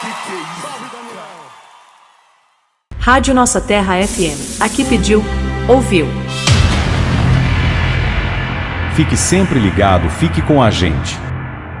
Que é isso? Salve, Daniel! Rádio Nossa Terra FM. Aqui pediu, ouviu. Fique sempre ligado, fique com a gente.